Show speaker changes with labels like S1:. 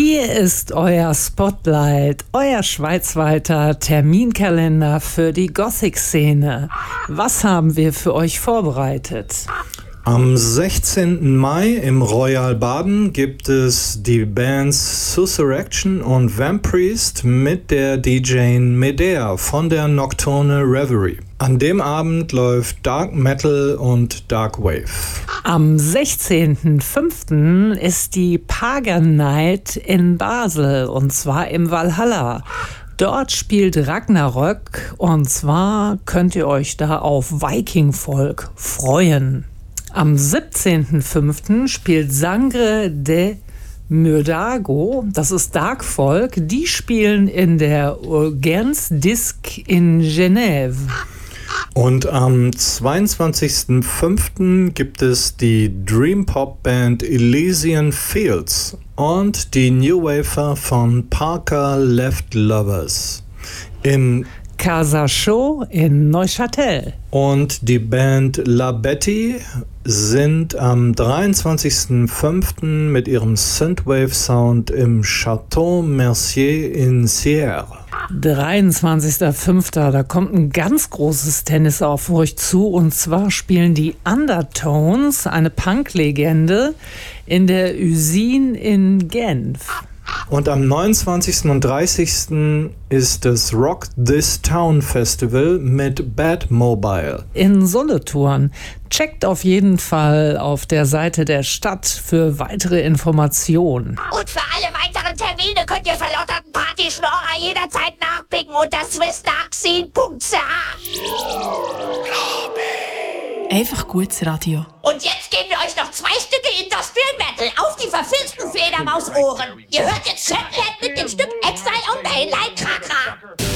S1: Hier ist euer Spotlight, euer schweizweiter Terminkalender für die Gothic-Szene. Was haben wir für euch vorbereitet?
S2: Am 16. Mai im Royal Baden gibt es die Bands Susurrection und Vampriest mit der DJ Medea von der Nocturne Reverie. An dem Abend läuft Dark Metal und Dark Wave.
S1: Am 16.05. ist die Pagan Night in Basel, und zwar im Valhalla. Dort spielt Ragnarök, und zwar könnt ihr euch da auf Viking-Folk freuen. Am 17.05. spielt Sangre de Myrdago, das ist Dark Folk. Die spielen in der Urgens Disc in Genève.
S2: Und am 22.05. gibt es die Dream Pop Band Elysian Fields und die New Wafer von Parker Left Lovers im
S1: Casa Show in Neuchâtel.
S2: Und die Band La Betty sind am 23.05. mit ihrem Synthwave-Sound im Château Mercier in Sierre.
S1: 23.05. Da kommt ein ganz großes Tennis auf euch zu, und zwar spielen die Undertones, eine Punk-Legende, in der Usine in Genf.
S2: Und am 29. und 30. ist das Rock This Town Festival mit Bad Mobile
S1: in Solothurn. Checkt auf jeden Fall auf der Seite der Stadt für weitere Informationen.
S3: Und für alle weiteren Termine könnt ihr verlotterten Partyschnorrer jederzeit nachpicken unter swissdarkscene.ch.
S4: Einfach gutes Radio.
S3: Und jetzt geben wir euch noch 2 Stücke Industrial Metal auf die verfilzten Fledermausohren. Ihr hört jetzt Chatpad mit dem Stück Exile on Mainline Krakra.